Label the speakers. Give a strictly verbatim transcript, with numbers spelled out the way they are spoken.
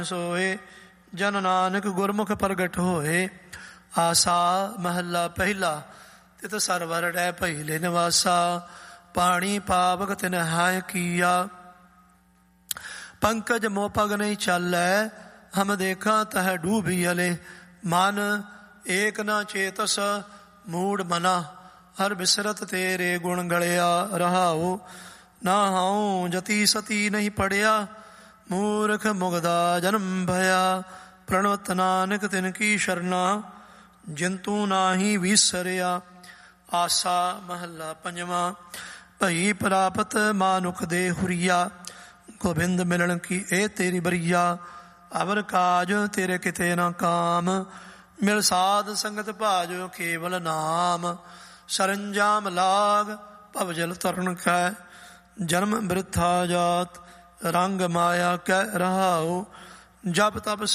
Speaker 1: ਸੋਏ ਜਨ ਨਾਨਕ ਗੁਰਮੁਖ ਪ੍ਰਗਟ ਹੋਏ। ਆਸਾ ਮਹੱਲਾ ਪਹਿਲਾ। ਤਿਤ ਸਰਵਰ ਡੈ ਪਹਿਲੇ ਨਿਵਾਸਾ ਪਾਣੀ ਪਾਵਕ ਤਿਨ ਹਾਇ ਕੀਆ। ਪੰਕਜ ਮੋ ਪਗ ਨਹੀਂ ਚਾਲੈ ਹਮ ਦੇਖਾਂ ਤਹ ਡੂਬੀ ਅਲੇ। ਮਨ ਏਕ ਨਾ ਚੇਤਸ ਮੂੜ ਮਨਾ ਹਰ ਬਿਸਰਤ ਤੇਰੇ ਗੁਣ ਗਲਿਆ। ਰਹਾਉ ਨਾ ਹਾਉ ਜਤੀ ਸਤੀ ਨਹੀਂ ਪੜਿਆ ਮੂਰਖ ਮੁਗਦਾ ਜਨਮ ਭਇਆ। ਪ੍ਰਣਵਤ ਨਾਨਕ ਤਿਨ ਕੀ ਸ਼ਰਨਾ ਜਿਨ ਤੂੰ ਨਾਹੀ ਵਿਸਰਿਆ। ਆਸਾ ਮਹੱਲਾ ਪੰਜਵਾਂ। ਭਈ ਪ੍ਰਾਪਤ ਮਾਨੁਖ ਦੇ ਹੁਰੀਆ ਗੋਬਿੰਦ ਮਿਲਣ ਕੀ ਇਹ ਤੇਰੀ ਬਰੀਆ। ਅਵਰ ਕਾਜ ਤੇਰੇ ਕਿਤੇ ਨਾ ਕਾਮ ਮਿਲ ਸਾਧ ਸੰਗਤ ਭਾਜੋ ਕੇਵਲ ਨਾਮ। ਸਰੰਜਾਮ ਲਾਗ ਭਵ ਜਲ ਤਰਨ ਕੈ ਜਨਮ ਬਿਰਥਾ ਜਾਤ ਰੰਗ ਮਾਇਆ ਕਹਿ ਰਹਾਉ। ਜਪ ਤਪ